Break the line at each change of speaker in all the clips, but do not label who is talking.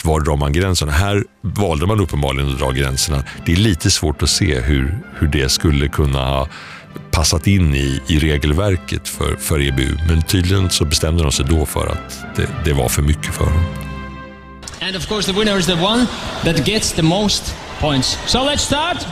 var drar man gränserna? Här valde man uppenbarligen att dra gränserna. Det är lite svårt att se hur det skulle kunna ha passat in i regelverket för EBU. Men tydligen så bestämde de sig då för att det var för mycket för dem.
And of course the winner is the one that gets the most points. So let's start!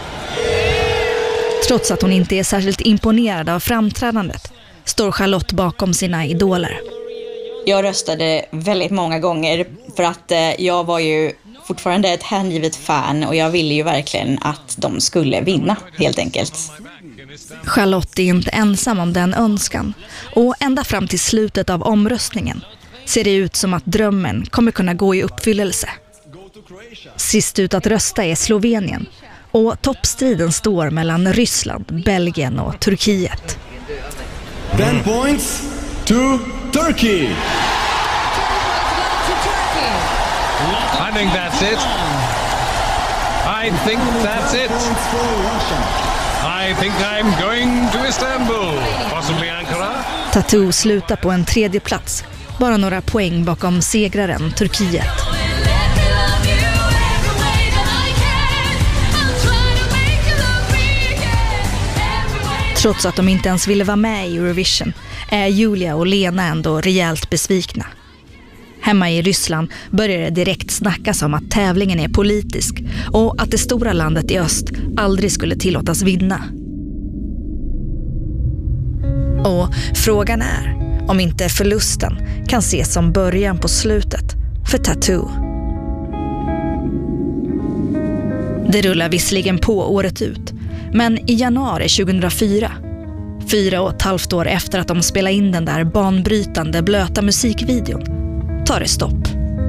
Trots att hon inte är särskilt imponerad av framträdandet står Charlotte bakom sina idoler.
Jag röstade väldigt många gånger för att jag var ju fortfarande ett hängivet fan och jag ville ju verkligen att de skulle vinna, helt enkelt.
Charlotte är inte ensam om den önskan och ända fram till slutet av omröstningen ser det ut som att drömmen kommer kunna gå i uppfyllelse. Sist ut att rösta är Slovenien och toppstriden står mellan Ryssland, Belgien och Turkiet.
10 points to Turkey.
I think that's it. I think that's it. I think I'm going to Istanbul, possibly Ankara.
Tattoo slutar på en tredje plats, bara några poäng bakom segraren Turkiet. Trots att de inte ens ville vara med i Eurovision är Julia och Lena ändå rejält besvikna. Hemma i Ryssland börjar det direkt snackas om att tävlingen är politisk och att det stora landet i öst aldrig skulle tillåtas vinna. Och frågan är om inte förlusten kan ses som början på slutet för Tattoo. Det rullar visserligen på året ut, men i januari 2004, 4,5 år efter att de spelade in den där banbrytande blöta musikvideon, tar det stopp.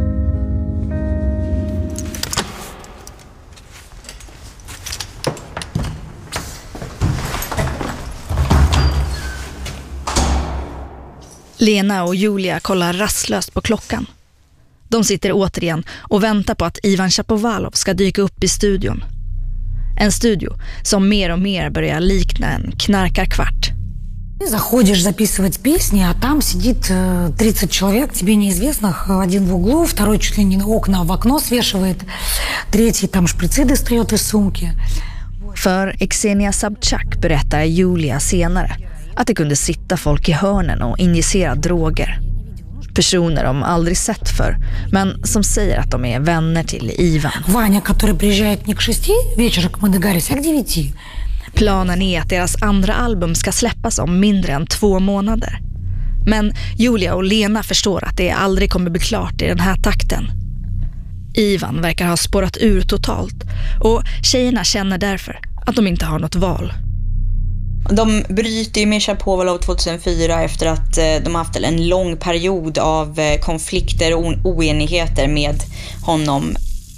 Lena och Julia kollar rastlöst på klockan. De sitter återigen och väntar på att Ivan Shapovalov ska dyka upp i studion. En studio som mer och mer börjar likna en knarkarkvart.
Ты заходишь записывать песни, а там сидит 30 человек, тебе неизвестных, один в углу, второй чуть ли не окна в окно свешивает, третий там шприцы достает из сумки.
För Xenia Sabchak berättar Julia senare att det kunde sitta folk i hörnen och injicera droger. Personer de aldrig sett för, men som säger att de är vänner till Ivan.
Ваня, который приезжает не к 6 вечера, как мы договорились, а к 9.
Planen är att deras andra album ska släppas om mindre än 2 månader. Men Julia och Lena förstår att det aldrig kommer bli klart i den här takten. Ivan verkar ha spårat ur totalt och tjejerna känner därför att de inte har något val.
De bryter ju med Shapovalov 2004 efter att de haft en lång period av konflikter och oenigheter med honom.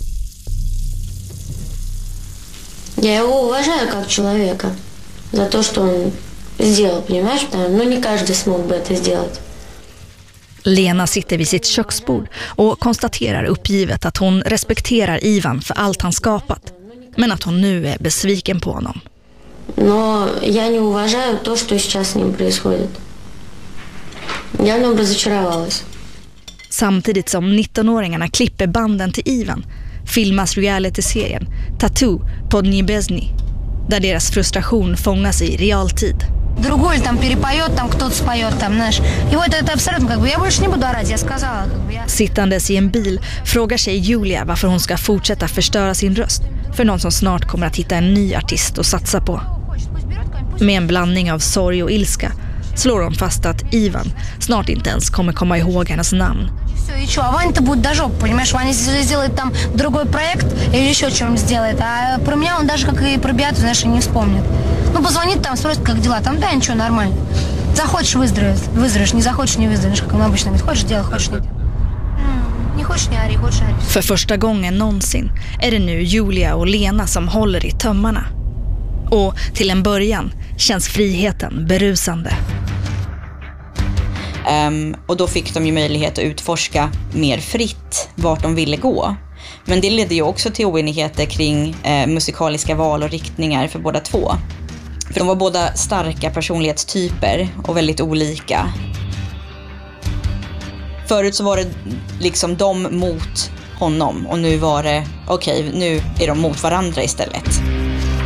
Я его уважаю как человека за то, что он сделал, понимаешь? Но не каждый смог бы это сделать.
Lena sitter vid sitt köksbord och konstaterar uppgivet att hon respekterar Ivan för allt han skapat, men att hon nu är besviken på honom.
Но я не уважаю то, что сейчас с ним происходит. Я в нем разочаровалась.
Samtidigt som 19-åringarna klipper banden till Ivan filmas reality-serien Tattoo på Nibezny, där deras frustration fångas i realtid.
Другой там перепоет, там кто-то споет, там, знаешь. И вот это абсолютно как бы, я больше не буду орать, я сказала. Как бы, я...
Sittandes i en bil frågar sig Julia varför hon ska fortsätta förstöra sin röst för någon som snart kommer att hitta en ny artist att satsa på. Med en blandning av sorg och ilska slår hon fast att Ivan snart inte ens kommer komma ihåg hennes namn.
И что, а Ваня-то будет до жопы, понимаешь? Ваня сделает там другой проект или еще что-нибудь сделает. А про меня он даже, как и про Беату, знаешь, не вспомнит. Ну, позвонит там, спросит, как дела. Там, да, ничего, нормально. Захочешь, выздоровеешь, не захочешь, не выздоровеешь, как он обычно говорит. Хочешь, делай, хочешь, не делай. Не хочешь, не ори, хочешь, ори.
För första gången någonsin är det nu Julia och Lena som håller i tömmarna. Och till en början känns friheten berusande.
Och då fick de ju möjlighet att utforska mer fritt vart de ville gå. Men det ledde ju också till oenigheter kring musikaliska val och riktningar för båda två. För de var båda starka personlighetstyper och väldigt olika. Förut så var det liksom de mot honom. Och nu var det, okej, nu är de mot varandra istället.